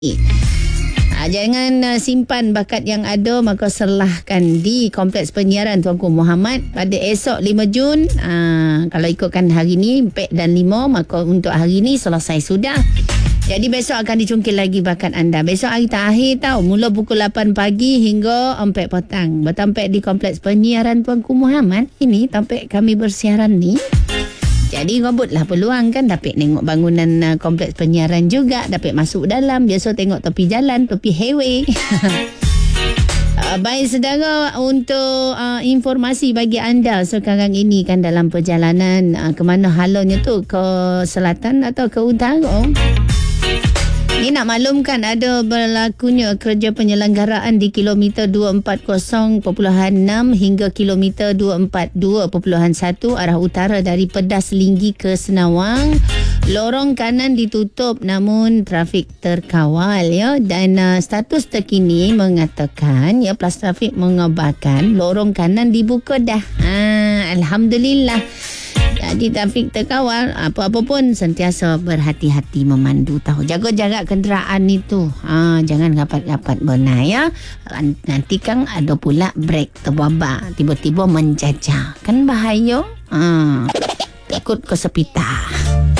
Jangan simpan bakat yang ada, maka serlahkan di Kompleks Penyiaran Tuanku Muhammad pada esok 5 Jun. Kalau ikutkan hari ni 4 dan 5, maka untuk hari ni selesai sudah. Jadi besok akan dicungkil lagi bakat anda. Besok hari terakhir tau. Mula pukul 8 pagi hingga 4 petang. Bertampik di Kompleks Penyiaran Tuanku Muhammad. Ini tampik kami bersiaran ni. Jadi rebutlah peluang kan. Dapat tengok bangunan kompleks penyiaran juga. Dapat masuk dalam. Biasa tengok tepi jalan, tepi highway. Baik saudara, untuk informasi bagi anda sekarang ini kan dalam perjalanan ke mana halanya tu, ke selatan atau ke utara. Ini nak maklumkan ada berlakunya kerja penyelenggaraan di kilometer 240.6 hingga kilometer 242.1 arah utara dari Pedas Linggi ke Senawang. Lorong kanan ditutup namun trafik terkawal ya, dan status terkini mengatakan ya, Plus Trafik mengabarkan lorong kanan dibuka dah. Alhamdulillah. Jadi trafik terkawal, apa-apa pun sentiasa berhati-hati memandu tahu. Jaga jarak kenderaan itu. Jangan rapat-rapat benar ya. Nanti kan ada pula brek terbabak, tiba-tiba menjajah. Kan bahaya. Takut kesepitan.